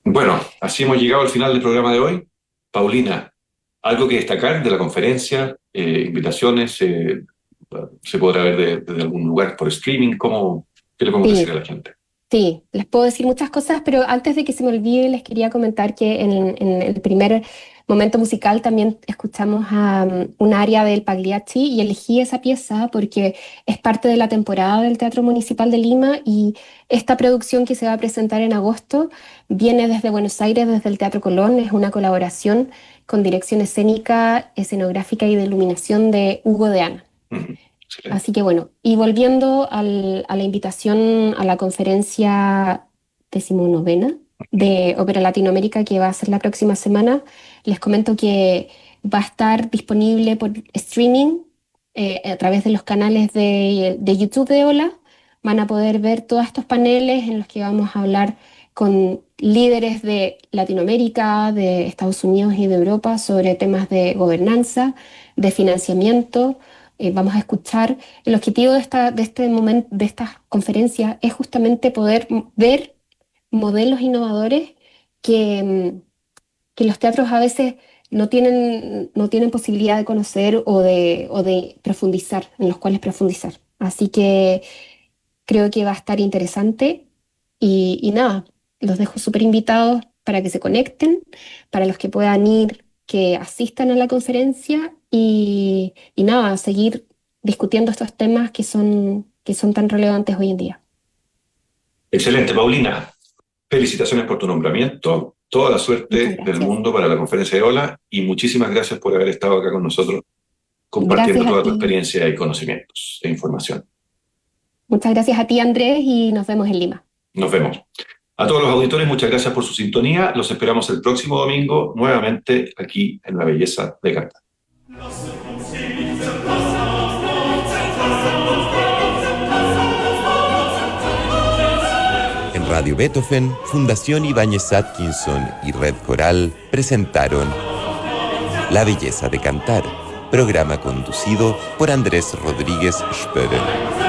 Bueno, así hemos llegado al final del programa de hoy. Paulina, ¿algo que destacar de la conferencia? ¿Invitaciones? ¿Se podrá ver desde algún lugar por streaming? ¿Qué le podemos decir a Sí, la gente? sí, les puedo decir muchas cosas, pero antes de que se me olvide, les quería comentar que en el primer momento musical también escuchamos a un aria del Pagliacci y elegí esa pieza porque es parte de la temporada del Teatro Municipal de Lima y esta producción que se va a presentar en agosto viene desde Buenos Aires, desde el Teatro Colón, es una colaboración con dirección escénica, escenográfica y de iluminación de Hugo de Ana. Ujú, excelente. Así que bueno, y volviendo a la invitación a la conferencia 19ª de Ópera Latinoamérica que va a ser la próxima semana, les comento que va a estar disponible por streaming a través de los canales de YouTube de Ola. Van a poder ver todos estos paneles en los que vamos a hablar con líderes de Latinoamérica, de Estados Unidos y de Europa sobre temas de gobernanza, de financiamiento. Vamos a escuchar. El objetivo de este momento, de esta conferencia, es justamente poder ver modelos innovadores que, que los teatros a veces no tienen posibilidad de conocer o de profundizar, en los cuales profundizar. Así que creo que va a estar interesante y nada, los dejo súper invitados para que se conecten, para los que puedan ir, que asistan a la conferencia y nada, seguir discutiendo estos temas que son tan relevantes hoy en día. Excelente, Paulina. Felicitaciones por tu nombramiento. Toda la Muchas suerte del gracias. mundo para la conferencia de Ola y muchísimas gracias por haber estado acá con nosotros compartiendo Gracias a toda tu ti. experiencia y conocimientos e información. Muchas gracias a ti, Andrés, y nos vemos en Lima. Nos vemos. A todos los auditores, muchas gracias por su sintonía. Los esperamos el próximo domingo nuevamente aquí en La Belleza de Cantar. En Radio Beethoven, Fundación Ibáñez Atkinson y Red Coral presentaron La Belleza de Cantar, programa conducido por Andrés Rodríguez Spörer.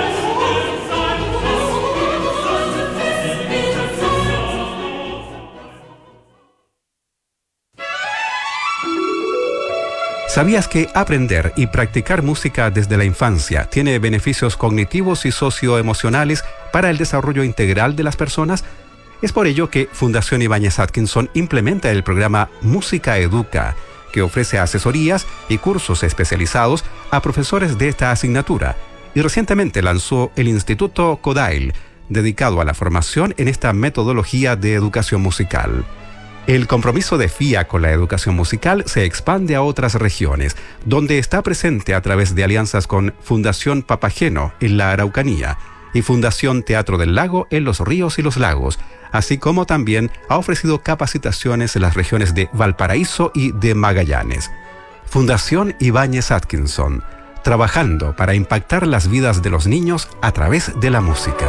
¿Sabías que aprender y practicar música desde la infancia tiene beneficios cognitivos y socioemocionales para el desarrollo integral de las personas? Es por ello que Fundación Ibáñez Atkinson implementa el programa Música Educa, que ofrece asesorías y cursos especializados a profesores de esta asignatura, y recientemente lanzó el Instituto Kodail, dedicado a la formación en esta metodología de educación musical. El compromiso de FIA con la educación musical se expande a otras regiones, donde está presente a través de alianzas con Fundación Papageno en la Araucanía y Fundación Teatro del Lago en los Ríos y los Lagos, así como también ha ofrecido capacitaciones en las regiones de Valparaíso y de Magallanes. Fundación Ibáñez Atkinson, trabajando para impactar las vidas de los niños a través de la música.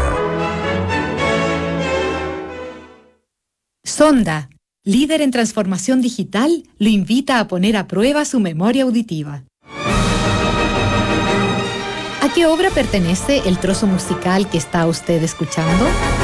Sonda, líder en transformación digital, lo invita a poner a prueba su memoria auditiva. ¿A qué obra pertenece el trozo musical que está usted escuchando?